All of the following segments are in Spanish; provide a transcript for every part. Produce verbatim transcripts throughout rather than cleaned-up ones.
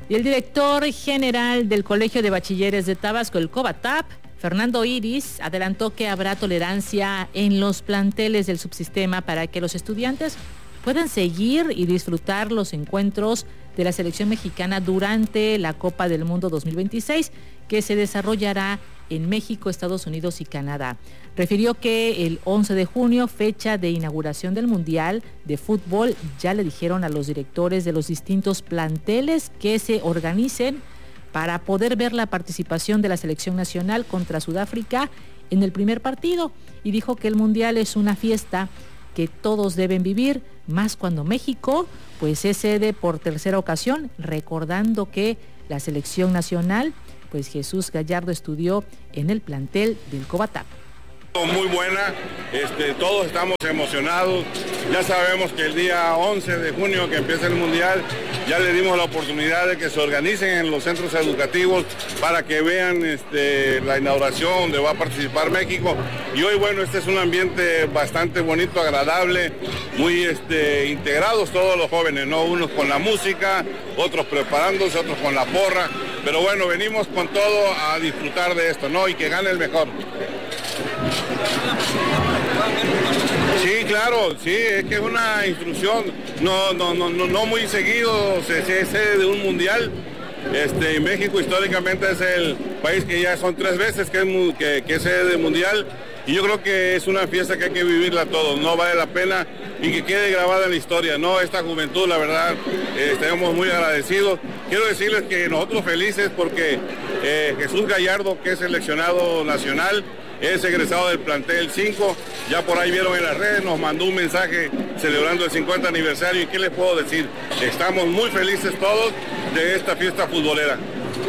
Y el director general del Colegio de Bachilleres de Tabasco, el COBATAP, Fernando Iris, adelantó que habrá tolerancia en los planteles del subsistema para que los estudiantes puedan seguir y disfrutar los encuentros de la selección mexicana durante la Copa del Mundo dos mil veintiséis, que se desarrollará en México, Estados Unidos y Canadá. Refirió que el once de junio, fecha de inauguración del Mundial de Fútbol, ya le dijeron a los directores de los distintos planteles que se organicen para poder ver la participación de la selección nacional contra Sudáfrica en el primer partido. Y dijo que el Mundial es una fiesta que todos deben vivir, más cuando México pues es sede por tercera ocasión, recordando que la selección nacional, pues Jesús Gallardo estudió en el plantel del COBATAP. Muy buena, este, todos estamos emocionados, ya sabemos que el día once de junio que empieza el Mundial, ya le dimos la oportunidad de que se organicen en los centros educativos para que vean este, la inauguración donde va a participar México. Y hoy, bueno, este es un ambiente bastante bonito, agradable, muy este, integrados todos los jóvenes, ¿no? Unos con la música, otros preparándose, otros con la porra, pero bueno, venimos con todo a disfrutar de esto, ¿no? Y que gane el mejor. Sí, claro, sí, es que es una instrucción, no, no, no, no, no muy seguido se, se es sede de un mundial. Este, México históricamente es el país que ya son tres veces que es, que, que es sede de mundial, y yo creo que es una fiesta que hay que vivirla todos, no vale la pena y que quede grabada en la historia, ¿no? Esta juventud, la verdad, eh, estamos muy agradecidos. Quiero decirles que nosotros felices porque eh, Jesús Gallardo, que es seleccionado nacional, es egresado del plantel cinco, ya por ahí vieron en las redes, nos mandó un mensaje celebrando el cincuenta aniversario, y ¿qué les puedo decir? Estamos muy felices todos de esta fiesta futbolera.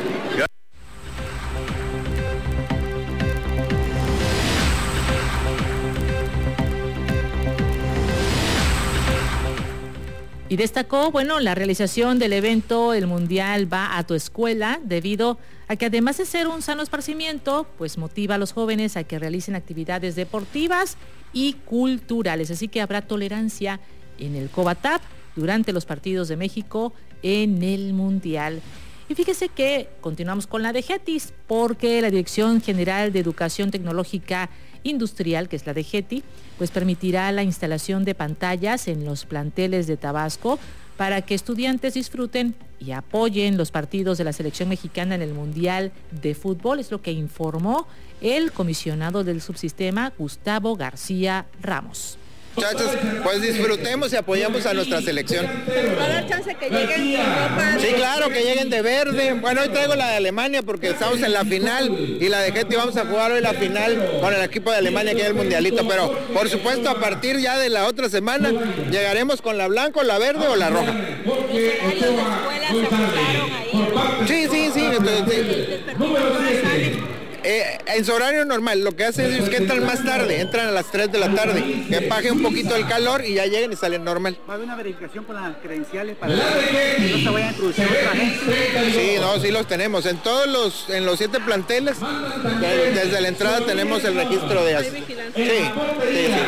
Y destacó, bueno, la realización del evento El Mundial va a tu escuela, debido a que además de ser un sano esparcimiento, pues motiva a los jóvenes a que realicen actividades deportivas y culturales. Así que habrá tolerancia en el COBATAP durante los partidos de México en el Mundial. Y fíjese que continuamos con la DGETIS, porque la Dirección General de Educación Tecnológica Industrial, que es la DGETI, pues permitirá la instalación de pantallas en los planteles de Tabasco para que estudiantes disfruten y apoyen los partidos de la selección mexicana en el Mundial de Fútbol. Es lo que informó el comisionado del subsistema, Gustavo García Ramos. Muchachos, pues disfrutemos y apoyemos a nuestra selección. ¿Va a dar chance que lleguen con ropa? Sí, claro, que lleguen de verde. Bueno, hoy traigo la de Alemania porque estamos en la final, y la de Getty vamos a jugar hoy la final con el equipo de Alemania que es el mundialito, pero por supuesto a partir ya de la otra semana llegaremos con la blanca, la verde o la roja. ¿Y las escuelas se apuntaron ahí? Sí, sí, sí. Entonces, sí. Eh, en su horario normal, lo que hacen es que entran más tarde, entran a las tres de la tarde, que baje un poquito el calor y ya lleguen y salen normal. ¿Va a haber una verificación con las credenciales para que no se vaya a introducir otra gente? Sí, no, sí los tenemos. En todos los, en los siete planteles, desde la entrada tenemos el registro de... ¿Hay vigilancia? Sí, sí, sí.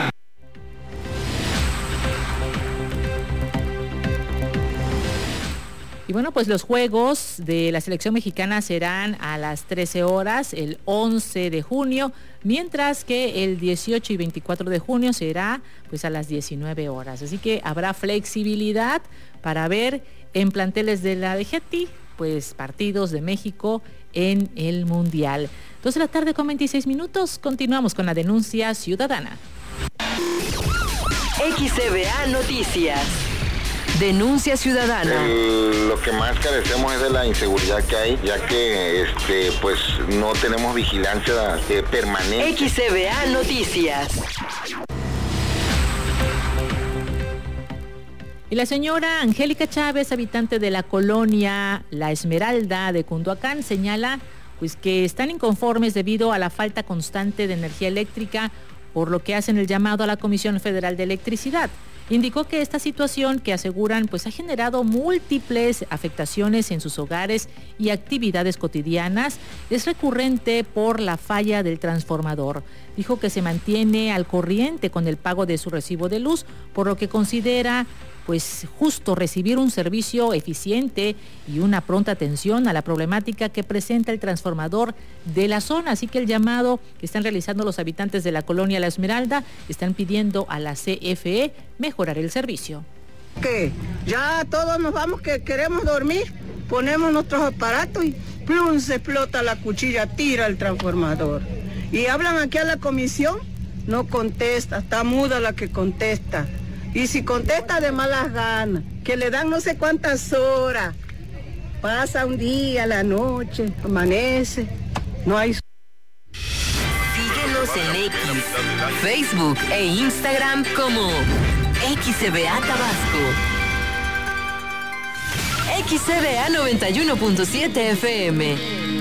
Y bueno, pues los juegos de la selección mexicana serán a las trece horas, el once de junio, mientras que el dieciocho y veinticuatro de junio será pues a las diecinueve horas. Así que habrá flexibilidad para ver en planteles de la DGETI, pues partidos de México en el Mundial. dos de la tarde con veintiséis minutos, continuamos con la denuncia ciudadana. X C B A Noticias. Denuncia ciudadana. El, lo que más carecemos es de la inseguridad que hay, ya que este, pues no tenemos vigilancia eh, permanente. X C B A Noticias. Y la señora Angélica Chávez, habitante de la colonia La Esmeralda de Cunduacán, señala pues que están inconformes debido a la falta constante de energía eléctrica, por lo que hacen el llamado a la Comisión Federal de Electricidad. Indicó que esta situación, que aseguran pues ha generado múltiples afectaciones en sus hogares y actividades cotidianas, es recurrente por la falla del transformador. Dijo que se mantiene al corriente con el pago de su recibo de luz, por lo que considera pues justo recibir un servicio eficiente y una pronta atención a la problemática que presenta el transformador de la zona. Así que el llamado que están realizando los habitantes de la colonia La Esmeralda, están pidiendo a la C F E mejorar el servicio. Que ya todos nos vamos, que queremos dormir, ponemos nuestros aparatos y plum, se explota la cuchilla, tira el transformador. Y hablan aquí a la comisión, no contesta, está muda la que contesta. Y si contesta de malas ganas, que le dan no sé cuántas horas, pasa un día, la noche, amanece, no hay... Síguenos en X, Facebook e Instagram como X C V A Tabasco. X C V A noventa y uno punto siete F M.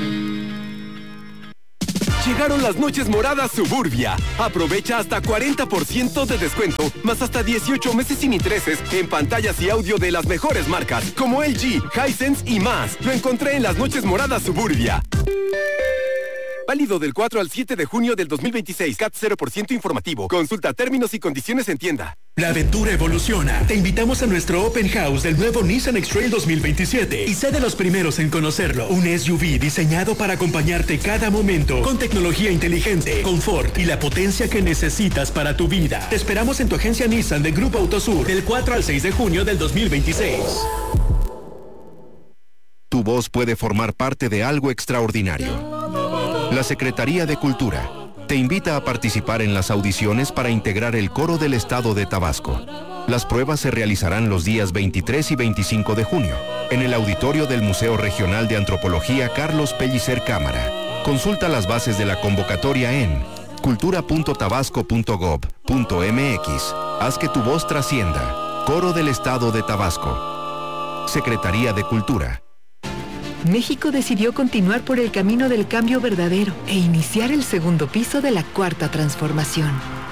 Llegaron las noches moradas Suburbia. Aprovecha hasta cuarenta por ciento de descuento, más hasta dieciocho meses sin intereses en pantallas y audio de las mejores marcas, como L G, Hisense y más. Lo encontré en las noches moradas Suburbia. Válido del cuatro al siete de junio del dos mil veintiséis. C A T cero por ciento informativo. Consulta términos y condiciones en tienda. La aventura evoluciona. Te invitamos a nuestro Open House del nuevo Nissan X-Trail dos mil veintisiete y sé de los primeros en conocerlo. Un S U V diseñado para acompañarte cada momento, con tecnología inteligente, confort y la potencia que necesitas para tu vida. Te esperamos en tu agencia Nissan de Grupo Autosur del cuatro al seis de junio del dos mil veintiséis. Tu voz puede formar parte de algo extraordinario. La Secretaría de Cultura te invita a participar en las audiciones para integrar el coro del Estado de Tabasco. Las pruebas se realizarán los días veintitrés y veinticinco de junio, en el auditorio del Museo Regional de Antropología Carlos Pellicer Cámara. Consulta las bases de la convocatoria en cultura punto tabasco punto gob punto m x. Haz que tu voz trascienda. Coro del Estado de Tabasco. Secretaría de Cultura. México decidió continuar por el camino del cambio verdadero e iniciar el segundo piso de la Cuarta Transformación.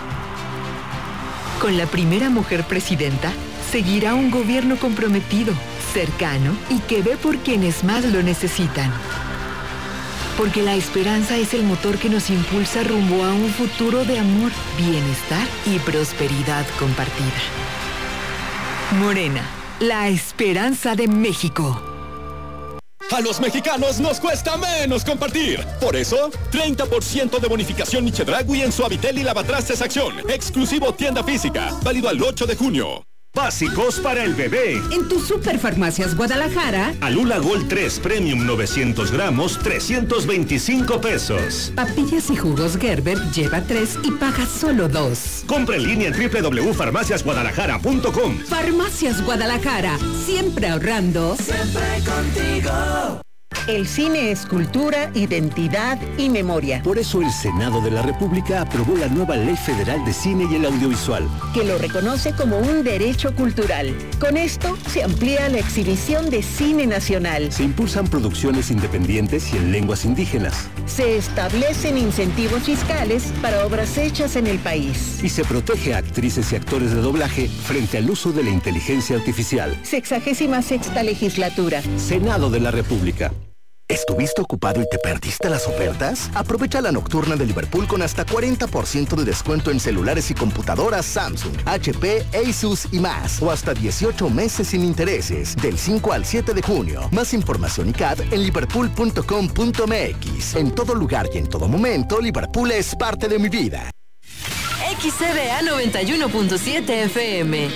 Con la primera mujer presidenta, seguirá un gobierno comprometido, cercano y que ve por quienes más lo necesitan. Porque la esperanza es el motor que nos impulsa rumbo a un futuro de amor, bienestar y prosperidad compartida. Morena, la esperanza de México. A los mexicanos nos cuesta menos compartir. Por eso, treinta por ciento de bonificación Chedraui en Suavitel y Lavatrastes Acción. Exclusivo tienda física. Válido al ocho de junio. Básicos para el bebé. En tu Superfarmacias Guadalajara. Alula Gold tres Premium novecientos gramos, trescientos veinticinco pesos. Papillas y jugos Gerber, lleva tres y paga solo dos. Compra en línea en doble u doble u doble u punto farmacias guadalajara punto com. Farmacias Guadalajara, siempre ahorrando. Siempre contigo. El cine es cultura, identidad y memoria. Por eso el Senado de la República aprobó la nueva Ley Federal de Cine y el Audiovisual, que lo reconoce como un derecho cultural. Con esto se amplía la exhibición de cine nacional. Se impulsan producciones independientes y en lenguas indígenas. Se establecen incentivos fiscales para obras hechas en el país. Y se protege a actrices y actores de doblaje frente al uso de la inteligencia artificial. Sexagésima sexta legislatura. Senado de la República. ¿Estuviste ocupado y te perdiste las ofertas? Aprovecha la nocturna de Liverpool con hasta cuarenta por ciento de descuento en celulares y computadoras Samsung, H P, Asus y más. O hasta dieciocho meses sin intereses, del cinco al siete de junio. Más información y C A D en liverpool punto com punto m x. En todo lugar y en todo momento, Liverpool es parte de mi vida. X C V A noventa y uno punto siete F M.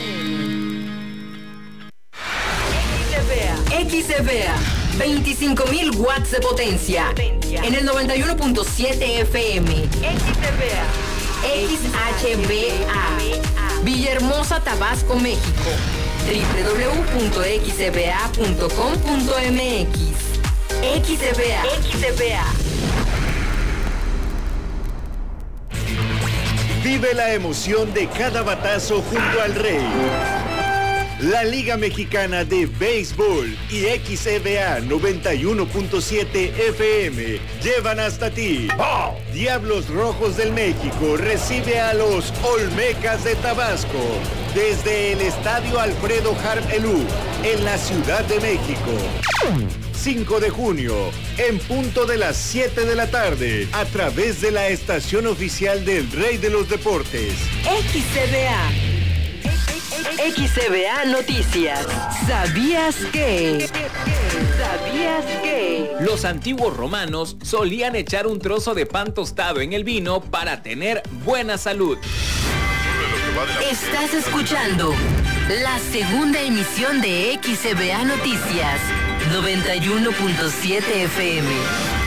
X C V A veinticinco mil watts de potencia en el noventa y uno punto siete F M. X C V A X H B A Villahermosa, Tabasco, México. doble u doble u doble u punto x c v a punto com punto m x. X C V A X C V A. Vive la emoción de cada batazo junto al Rey. La Liga Mexicana de Béisbol y X C V A noventa y uno punto siete F M llevan hasta ti. ¡Oh! Diablos Rojos del México recibe a los Olmecas de Tabasco desde el Estadio Alfredo Harp Elú en la Ciudad de México. cinco de junio, en punto de las siete de la tarde, a través de la estación oficial del Rey de los Deportes. X C V A. X C B A Noticias. ¿Sabías que? ¿Sabías que? Los antiguos romanos solían echar un trozo de pan tostado en el vino para tener buena salud. Estás escuchando la segunda emisión de X C B A Noticias, noventa y uno punto siete F M.